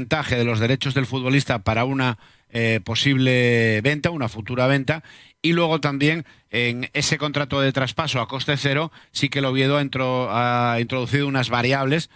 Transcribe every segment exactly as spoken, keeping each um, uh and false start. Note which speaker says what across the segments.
Speaker 1: porcentaje de los derechos del futbolista para una eh, posible venta, una futura venta, y luego también en ese contrato de traspaso a coste cero sí que el Oviedo ha, intro, ha introducido unas variables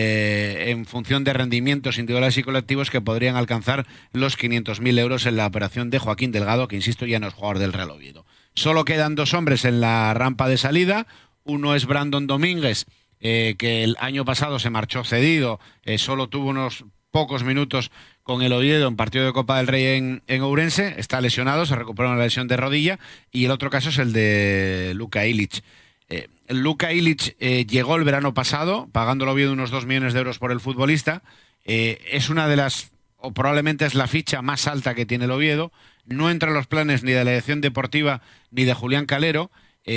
Speaker 1: eh, en función de rendimientos individuales y colectivos que podrían alcanzar los quinientos mil euros en la operación de Joaquín Delgado, que insisto ya no es jugador del Real Oviedo. Solo quedan dos hombres en la rampa de salida. Uno es Brandon Domínguez, eh, que el año pasado se marchó cedido, eh, solo tuvo unos pocos minutos con el Oviedo en partido de Copa del Rey en, en Ourense, está lesionado, se recuperó una lesión de rodilla, y el otro caso es el de Luka Ilić. Eh, Luka Ilić eh, llegó el verano pasado, pagando el Oviedo unos dos millones de euros por el futbolista, eh, es una de las, o probablemente es la ficha más alta que tiene el Oviedo, no entra en los planes ni de la dirección deportiva ni de Julián Calero.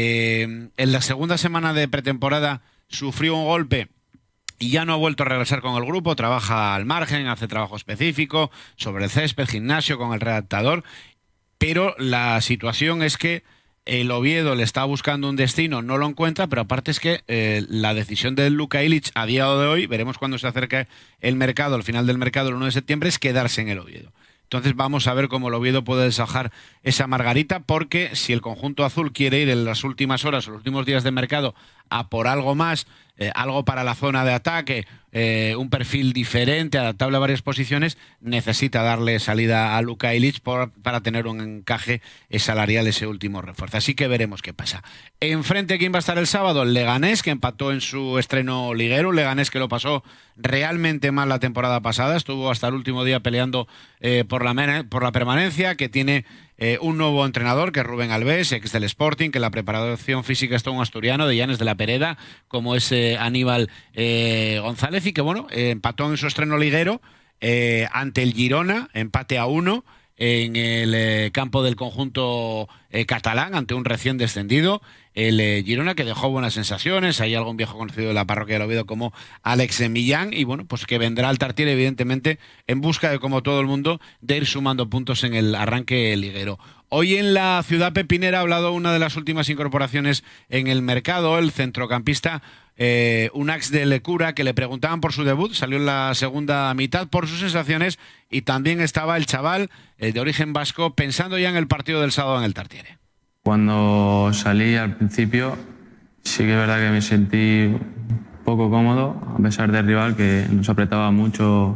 Speaker 1: Eh, en la segunda semana de pretemporada sufrió un golpe y ya no ha vuelto a regresar con el grupo, trabaja al margen, hace trabajo específico sobre el césped, gimnasio, con el redactador, pero la situación es que el Oviedo le está buscando un destino, no lo encuentra, pero aparte es que eh, la decisión de Luka Ilić a día de hoy, veremos cuando se acerque el mercado, al final del mercado el uno de septiembre, es quedarse en el Oviedo. Entonces vamos a ver cómo el Oviedo puede deshojar esa margarita, porque si el conjunto azul quiere ir en las últimas horas o los últimos días de mercado a por algo más, eh, algo para la zona de ataque, eh, un perfil diferente, adaptable a varias posiciones, necesita darle salida a Luka Ilić por, para tener un encaje salarial ese último refuerzo. Así que veremos qué pasa. Enfrente, ¿quién va a estar el sábado? El Leganés, que empató en su estreno liguero, un Leganés que lo pasó realmente mal la temporada pasada, estuvo hasta el último día peleando eh, por, la, por la permanencia, que tiene Eh, un nuevo entrenador, que es Rubén Alves, ex del Sporting, que en la preparación física está un asturiano de Llanes de la Pereda, como es eh, Aníbal eh, González, y que bueno, eh, empató en su estreno liguero eh, ante el Girona, empate a uno en el eh, campo del conjunto eh, catalán, ante un recién descendido, el eh, Girona, que dejó buenas sensaciones. Hay algún viejo conocido de la parroquia del Oviedo como Alex Millán, y bueno, pues que vendrá al Tartiere evidentemente en busca de, como todo el mundo, de ir sumando puntos en el arranque liguero. Hoy en la ciudad pepinera ha hablado una de las últimas incorporaciones en el mercado, el centrocampista eh, Unax de Lecura, que le preguntaban por su debut, salió en la segunda mitad, por sus sensaciones, y también estaba el chaval eh, de origen vasco pensando ya en el partido del sábado en el Tartiere.
Speaker 2: Cuando salí al principio sí que es verdad que me sentí poco cómodo, a pesar del rival que nos apretaba mucho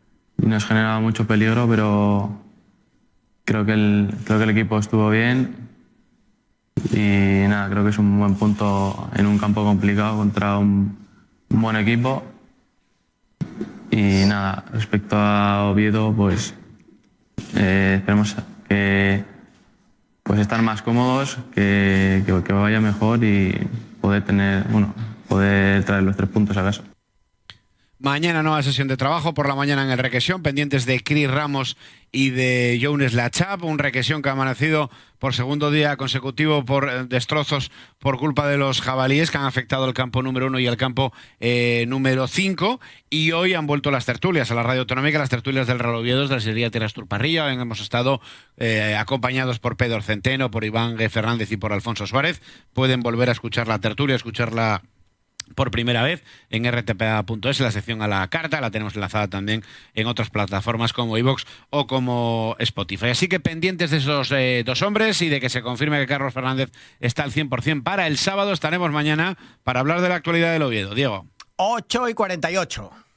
Speaker 2: y nos generaba mucho peligro, pero creo que el, creo que el equipo estuvo bien y nada, creo que es un buen punto en un campo complicado contra un, un buen equipo. Y nada, respecto a Oviedo, pues eh, esperemos que pues estar más cómodos, que, que, que vaya mejor y poder tener, bueno, poder traer los tres puntos a casa.
Speaker 1: Mañana nueva sesión de trabajo por la mañana en el Requesión, pendientes de Cris Ramos y de Younes Lachap, un Requesión que ha amanecido por segundo día consecutivo por destrozos por culpa de los jabalíes que han afectado el campo número uno y el campo eh, número cinco, y hoy han vuelto las tertulias a la radio autonómica, las tertulias del Real Oviedo, de la serie Tierras Turparrilla. Hemos estado eh, acompañados por Pedro Centeno, por Iván G. Fernández y por Alfonso Suárez. Pueden volver a escuchar la tertulia, escucharla por primera vez en r t p a punto es, la sección a la carta, la tenemos enlazada también en otras plataformas como iVoox o como Spotify. Así que pendientes de esos eh, dos hombres y de que se confirme que Carlos Fernández está al cien por ciento para el sábado. Estaremos mañana para hablar de la actualidad del Oviedo. Diego.
Speaker 3: ocho y cuarenta y ocho.